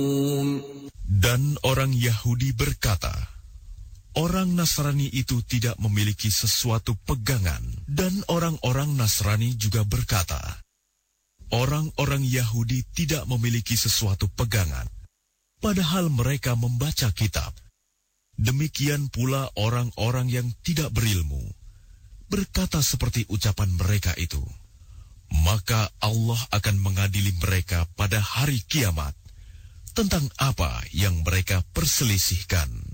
Dan orang Yahudi berkata, orang Nasrani itu tidak memiliki sesuatu pegangan. Dan orang-orang Nasrani juga berkata, orang-orang Yahudi tidak memiliki sesuatu pegangan, padahal mereka membaca kitab. Demikian pula orang-orang yang tidak berilmu berkata seperti ucapan mereka itu. Maka Allah akan mengadili mereka pada hari kiamat tentang apa yang mereka perselisihkan.